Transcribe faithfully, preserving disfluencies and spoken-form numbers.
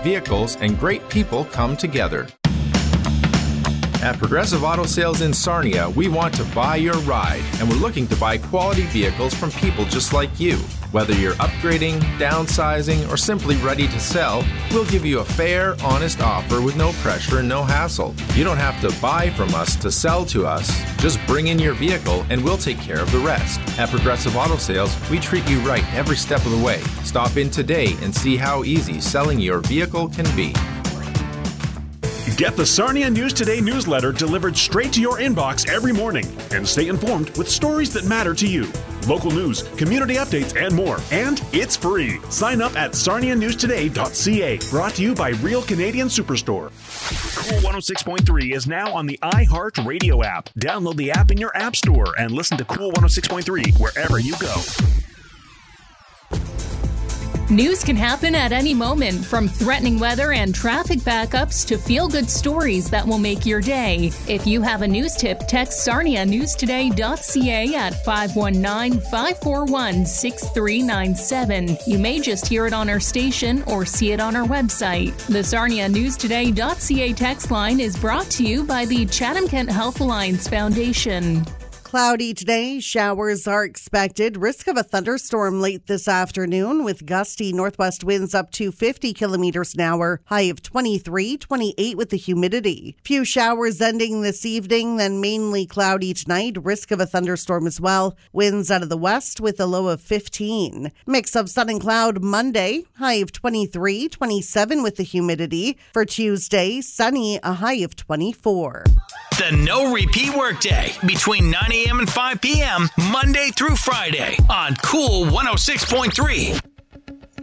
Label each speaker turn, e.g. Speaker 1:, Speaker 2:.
Speaker 1: vehicles, and great people come together. At Progressive Auto Sales in Sarnia, we want to buy your ride, and we're looking to buy quality vehicles from people just like you. Whether you're upgrading, downsizing, or simply ready to sell, we'll give you a fair, honest offer with no pressure and no hassle. You don't have to buy from us to sell to us. Just bring in your vehicle and we'll take care of the rest. At Progressive Auto Sales, we treat you right every step of the way. Stop in today and see how easy selling your vehicle can be.
Speaker 2: Get the Sarnia News Today newsletter delivered straight to your inbox every morning and stay informed with stories that matter to you. Local news, community updates, and more. And it's free. Sign up at sarnia news today dot c a. Brought to you by Real Canadian Superstore. Cool one oh six point three is now on the iHeart Radio app. Download the app in your app store and listen to Cool one oh six point three wherever you go.
Speaker 3: News can happen at any moment, from threatening weather and traffic backups to feel-good stories that will make your day. If you have a news tip, text sarnia news today dot c a at five one nine, five four one, six three nine seven. You may just hear it on our station or see it on our website. The sarnia news today dot c a text line is brought to you by the Chatham-Kent Health Alliance Foundation.
Speaker 4: Cloudy today. Showers are expected. Risk of a thunderstorm late this afternoon with gusty northwest winds up to fifty kilometers an hour. High of twenty-three, twenty-eight with the humidity. Few showers ending this evening, then mainly cloudy tonight. Risk of a thunderstorm as well. Winds out of the west with a low of fifteen. Mix of sun and cloud Monday. High of twenty-three, twenty-seven with the humidity. For Tuesday, sunny, a high of twenty-four.
Speaker 5: The No Repeat Workday between nine a.m. and five p.m. Monday through Friday on Cool one oh six point three.